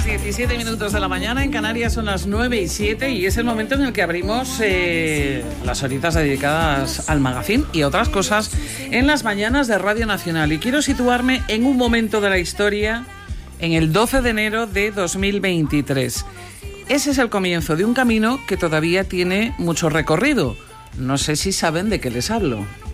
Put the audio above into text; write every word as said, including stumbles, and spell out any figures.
diecisiete minutos de la mañana, en Canarias son las nueve y siete y es el momento en el que abrimos eh, las horitas dedicadas al magazín y otras cosas en las mañanas de Radio Nacional. Y quiero situarme en un momento de la historia, en el doce de enero de dos mil veintitrés. Ese es el comienzo de un camino que todavía tiene mucho recorrido. No sé si saben de qué les hablo.